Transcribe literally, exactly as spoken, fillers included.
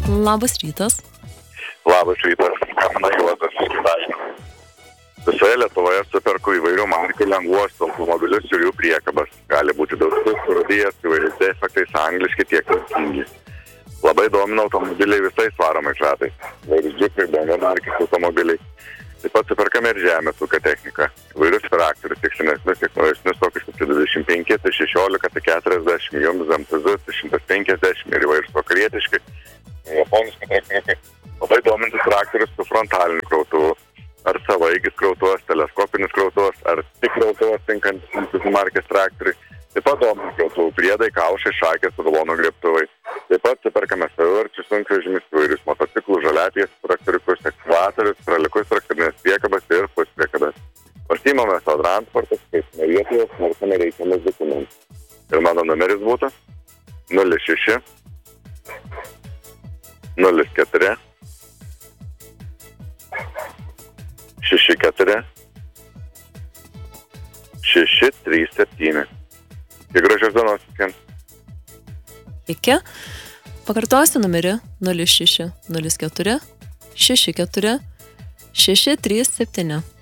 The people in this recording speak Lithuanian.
Labas rytas. Labas rytas, Kamina Juozas iš Kėdainių. Visoje Lietuvoje superku įvairių markių lengvuosius automobilius ir jų priekabas. Gali būti daustus, surūdijęs, įvairiais defektais, angliški tiek tvarkingi. Labai domina automobiliai visais varomais ratais. Įvairius džipai, B M W markės automobiliai. Taip pat superkame ir žemės ūkio techniką. Įvairius traktorius, tiek senesnius, tiek naujesnius, tokius kaip dvidešimt penki, šešiolika, keturiasdešimt, Jums M T Z, šimtas penkiasdešimt ir įvairius vakarietiški, japoniški traktoriukai. Labai domintis traktorius su frontaliniu krautuvu. Ar savaeigis krautuvas, teleskopinis krautuvas, ar tik krautuvas tinkantis markės traktoriui. Taip pat domintis krautuvų priedai, kaušai, šakės, rulonų grėbtuvai. Taip pat superkame savivarčius sunkvežimis, įvairius motociklų, žaliapės traktoriukus, ekskavatorius, tralikus, traktorinės priekabas ir puspriekabas. Pasiimame savo transportas, kaip nevietoje, smarkame reikiamus dokumentus. Ir mano numeris būtų nulis šeši nulis keturi šeši keturi šeši trys septyni. Iki gražios dienos visiems. Iki. Pakartosiu numerį nulis šeši nulis keturi šeši keturi šeši trys septyni.